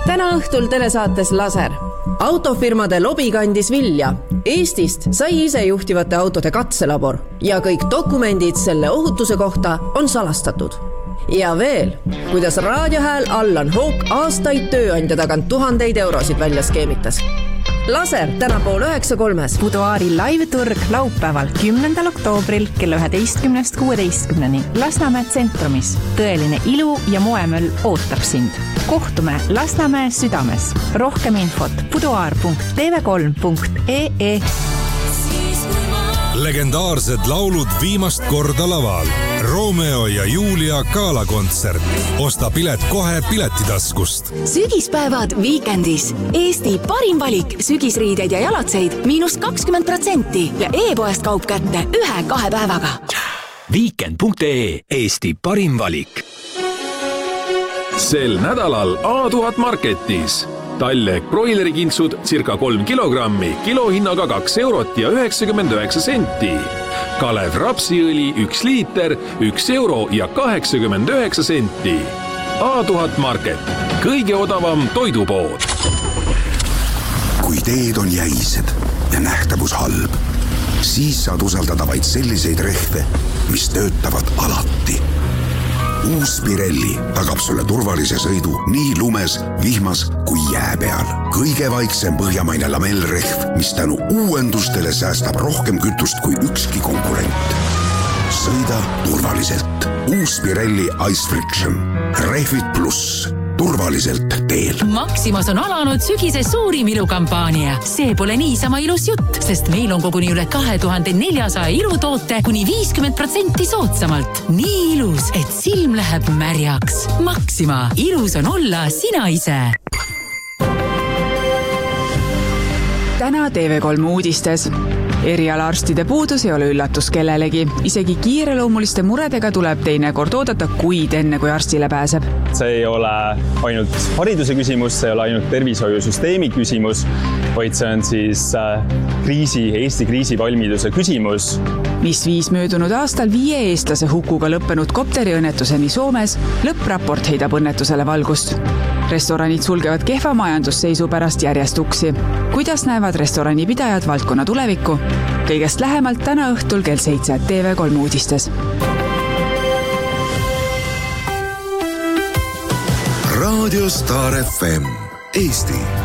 Täna õhtul telesaates Laser. Autofirmade lobi kandis vilja. Eestist sai isejuhtivate autode katselabor ja kõik dokumendid selle ohutuse kohta on salastatud. Ja veel, kuidas raadiohääl Allan Hook aastaid tööandja tagant 1000 eurosid välja skeemitas. Laser täna 8:30. Buduaari live-turg laupäeval 10. oktoobril kella 11:16 Lasnamäe tsentromis. Tõeline ilu ja moemöll ootab sind. Kohtume Lasnamäe südames. Rohkem infot buduaar.tv3.ee. Legendaarsed laulud viimast korda laval. Romeo ja Julia galakontsert. Osta pilet kohe Piletitaskust. Sügispäevad Weekendis. Eesti parim valik sügisriideid ja jalatseid -20% ja e-poest kaup kätte 1-2 päevaga. Weekend.ee Eesti parim valik. Sel nädalal A1000 Marketis. Tallek broilerikintsud circa 3 kilogrammi, kilohinnaga 2 eurot ja 99 senti. Kalev rapsiõli 1 liiter, 1 euro ja 89 senti. A1000 Market, kõige odavam toidupood. Kui teed on jäised ja nähtavus halb, siis saad usaldada vaid selliseid rehve, mis töötavad alati. Uus Pirelli tagab sulle turvalise sõidu nii lumes, vihmas kui jää peal. Kõige vaiksem põhjamaine lamellrehv, mis tänu uuendustele säästab rohkem kütust kui ükski konkurent. Sõida turvaliselt. Uus Pirelli Ice Friction. Rehvid pluss. Turvaliselt teel. Maximas on alanud sügise suurim ilukampaania. See pole niisama ilus jutt, sest meil on koguni üle 2400 ilutoote kuni 50% soodsamalt. Nii ilus, et silm läheb märjaks. Maxima. Ilus on olla sina ise. Täna TV3 uudistes. Erialaarstide puudus ei ole üllatus kellelegi. Isegi kiireloomuliste muredega tuleb teinekord oodata kuid enne, kui arstile pääseb. See ei ole ainult hariduse küsimus, see ei ole ainult tervishoiusüsteemi küsimus, vaid see on siis Eesti kriisivalmiduse küsimus. Mis viis möödunud aastal 5 eestlase hukuga lõppenud kopteriõnnetuseni Soomes, lõppraport heidab õnnetusele valgust. Restoranid sulgevad kehva majandusseisu pärast järjest uksi. Kuidas näevad restoranipidajad valdkonna tulevikku? Kõigest lähemalt täna õhtul kell 7 TV3 uudistes. Radio Star FM. Eesti